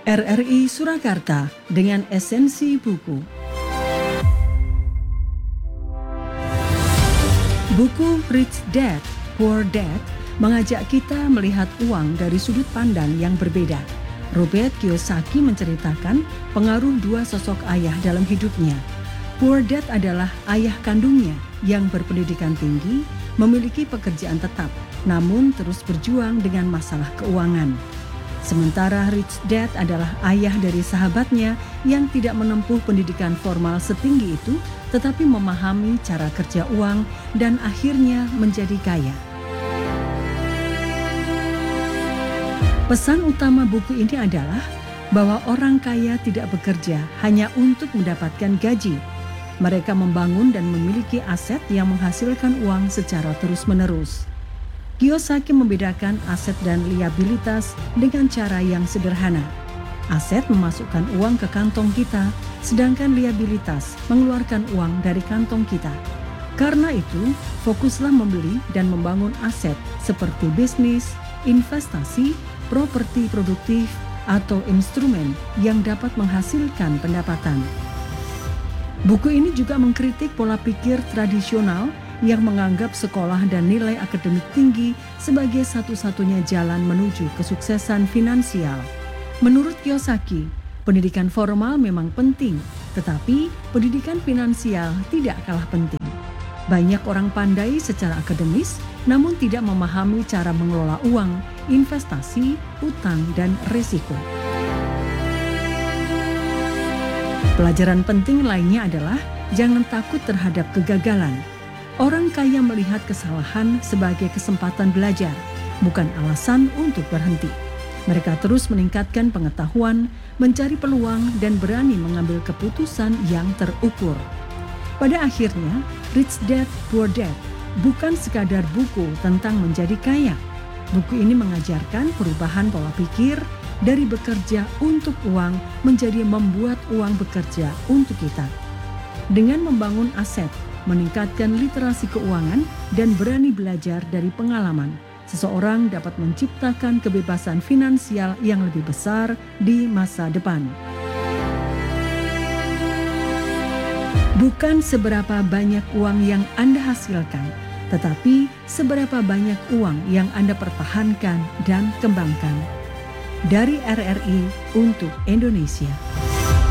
RRI Surakarta dengan esensi buku. Buku Rich Dad, Poor Dad mengajak kita melihat uang dari sudut pandang yang berbeda. Robert Kiyosaki menceritakan pengaruh dua sosok ayah dalam hidupnya. Poor Dad adalah ayah kandungnya yang berpendidikan tinggi, memiliki pekerjaan tetap, namun terus berjuang dengan masalah keuangan. Sementara Rich Dad adalah ayah dari sahabatnya yang tidak menempuh pendidikan formal setinggi itu, tetapi memahami cara kerja uang dan akhirnya menjadi kaya. Pesan utama buku ini adalah bahwa orang kaya tidak bekerja hanya untuk mendapatkan gaji. Mereka membangun dan memiliki aset yang menghasilkan uang secara terus-menerus. Kiyosaki membedakan aset dan liabilitas dengan cara yang sederhana. Aset memasukkan uang ke kantong kita, sedangkan liabilitas mengeluarkan uang dari kantong kita. Karena itu, fokuslah membeli dan membangun aset seperti bisnis, investasi, properti produktif, atau instrumen yang dapat menghasilkan pendapatan. Buku ini juga mengkritik pola pikir tradisional yang menganggap sekolah dan nilai akademik tinggi sebagai satu-satunya jalan menuju kesuksesan finansial. Menurut Kiyosaki, pendidikan formal memang penting, tetapi pendidikan finansial tidak kalah penting. Banyak orang pandai secara akademis, namun tidak memahami cara mengelola uang, investasi, utang, dan risiko. Pelajaran penting lainnya adalah jangan takut terhadap kegagalan. Orang kaya melihat kesalahan sebagai kesempatan belajar, bukan alasan untuk berhenti. Mereka terus meningkatkan pengetahuan, mencari peluang, dan berani mengambil keputusan yang terukur. Pada akhirnya, Rich Dad, Poor Dad bukan sekadar buku tentang menjadi kaya. Buku ini mengajarkan perubahan pola pikir dari bekerja untuk uang menjadi membuat uang bekerja untuk kita. Dengan membangun aset, meningkatkan literasi keuangan, dan berani belajar dari pengalaman, seseorang dapat menciptakan kebebasan finansial yang lebih besar di masa depan. Bukan seberapa banyak uang yang Anda hasilkan, tetapi seberapa banyak uang yang Anda pertahankan dan kembangkan. Dari RRI untuk Indonesia.